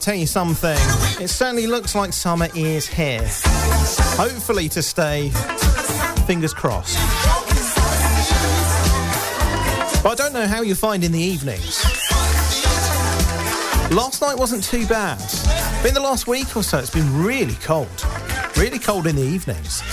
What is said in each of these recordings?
Tell you something, it certainly looks like summer is here. Hopefully to stay, fingers crossed. But I don't know how you're finding the evenings. Last night wasn't too bad. But in the last week or so, it's been really cold. Really cold in the evenings.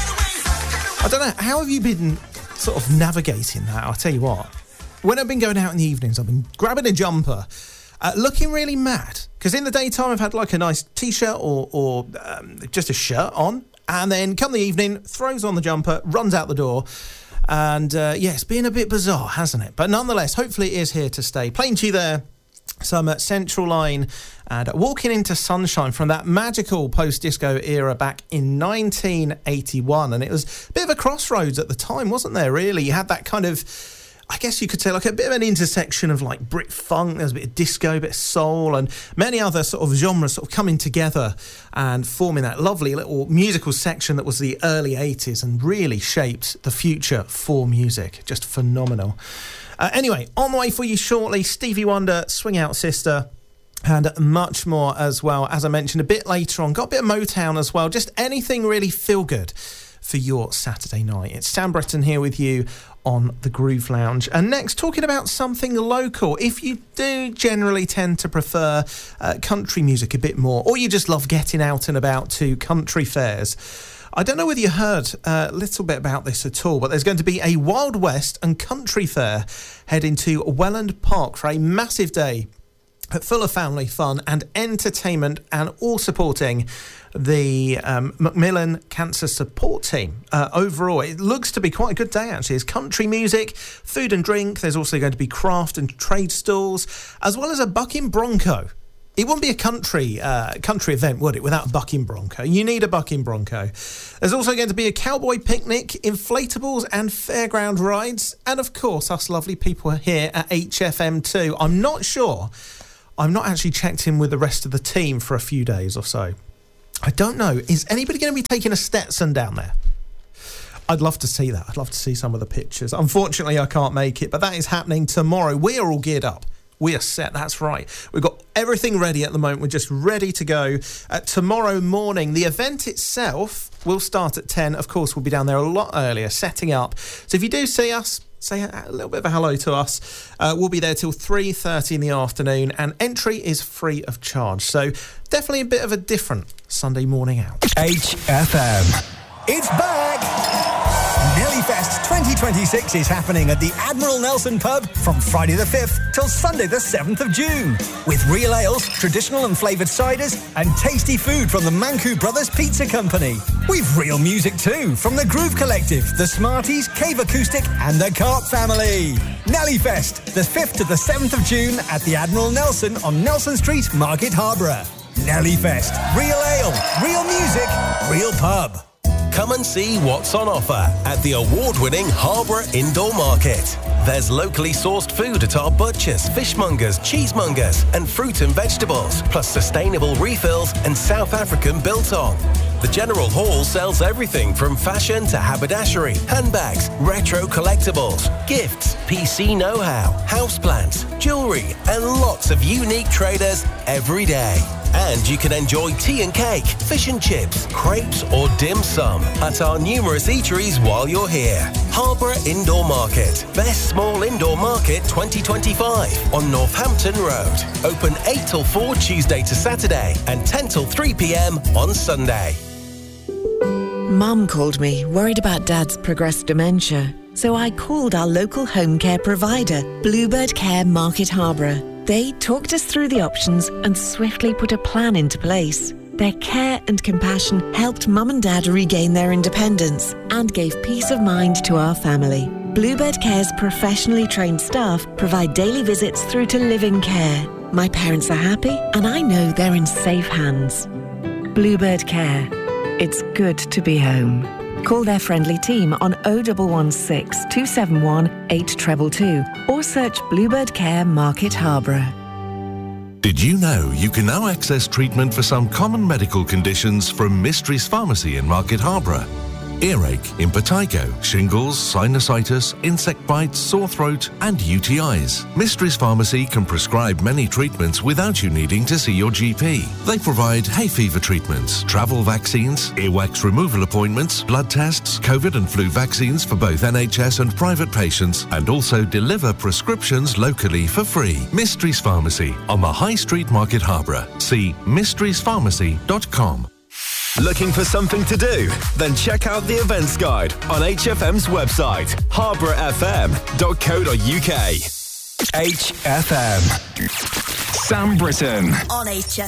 I don't know, how have you been sort of navigating that? I'll tell you what. When I've been going out in the evenings, I've been grabbing a jumper, looking really mad. Because in the daytime, I've had like a nice T-shirt or just a shirt on. And then come the evening, throws on the jumper, runs out the door. And it's been a bit bizarre, hasn't it? But nonetheless, hopefully it is here to stay. Playing to you there some Central Line and Walking into Sunshine from that magical post-disco era back in 1981. And it was a bit of a crossroads at the time, wasn't there, really? You had that kind of, I guess you could say, like a bit of an intersection of like Brit funk. There was a bit of disco, a bit of soul, and many other sort of genres sort of coming together and forming that lovely little musical section that was the early 80s and really shaped the future for music. Just phenomenal. Anyway, on the way for you shortly, Stevie Wonder, Swing Out Sister, and much more as well. As I mentioned a bit later on, got a bit of Motown as well. Just anything really feel good for your Saturday night. It's Sam Bretton here with you on the Groove Lounge. And next, talking about something local. If you do generally tend to prefer country music a bit more, or you just love getting out and about to country fairs, I don't know whether you heard a little bit about this at all, but there's going to be a Wild West and Country Fair heading to Welland Park for a massive day full of family fun and entertainment, and all supporting the Macmillan Cancer Support Team. Overall, it looks to be quite a good day, actually. There's country music, food and drink. There's also going to be craft and trade stalls, as well as a bucking bronco. It wouldn't be a country event, would it, without a bucking bronco? You need a bucking bronco. There's also going to be a cowboy picnic, inflatables and fairground rides, and of course, us lovely people here at HFM2. I'm not sure. I've not actually checked in with the rest of the team for a few days or so. I don't know. Is anybody going to be taking a Stetson down there? I'd love to see that. I'd love to see some of the pictures. Unfortunately, I can't make it, but that is happening tomorrow. We are all geared up. We are set, that's right. We've got everything ready at the moment. We're just ready to go. Tomorrow morning, the event itself will start at 10. Of course, we'll be down there a lot earlier, setting up. So if you do see us, say a little bit of a hello to us. We'll be there till 3:30 in the afternoon, and entry is free of charge. So definitely a bit of a different Sunday morning out. HFM. It's back! Nellyfest 2026 is happening at the Admiral Nelson pub from Friday the 5th till Sunday the 7th of June. With real ales, traditional and flavoured ciders, and tasty food from the Mancu Brothers Pizza Company. We've real music too, from the Groove Collective, the Smarties, Cave Acoustic, and the Carp Family. Nellyfest, the 5th to the 7th of June at the Admiral Nelson on Nelson Street, Market Harborough. Nellyfest, real ale, real music, real pub. Come and see what's on offer at the award-winning Harborough Indoor Market. There's locally sourced food at our butchers, fishmongers, cheesemongers and fruit and vegetables, plus sustainable refills and South African biltong. The General Hall sells everything from fashion to haberdashery, handbags, retro collectibles, gifts, PC know-how, houseplants, jewellery and lots of unique traders every day. And you can enjoy tea and cake, fish and chips, crepes or dim sum at our numerous eateries while you're here. Harborough Indoor Market, Best Small Indoor Market 2025 on Northampton Road. Open 8 till 4 Tuesday to Saturday and 10 till 3 p.m. on Sunday. Mum called me, worried about Dad's progressed dementia. So I called our local home care provider, Bluebird Care Market Harborough. They talked us through the options and swiftly put a plan into place. Their care and compassion helped Mum and Dad regain their independence and gave peace of mind to our family. Bluebird Care's professionally trained staff provide daily visits through to living care. My parents are happy and I know they're in safe hands. Bluebird Care. It's good to be home. Call their friendly team on 0116 271 8222 or search Bluebird Care Market Harborough. Did you know you can now access treatment for some common medical conditions from Mysteries Pharmacy in Market Harborough? earache, impetigo, shingles, sinusitis, insect bites, sore throat, and UTIs. Mysteries Pharmacy can prescribe many treatments without you needing to see your GP. They provide hay fever treatments, travel vaccines, earwax removal appointments, blood tests, COVID and flu vaccines for both NHS and private patients, and also deliver prescriptions locally for free. Mysteries Pharmacy on the High Street Market Harborough. See mysteriespharmacy.com. Looking for something to do? Then check out the events guide on HFM's website, harbourfm.co.uk. HFM. Sam Britton. On HFM.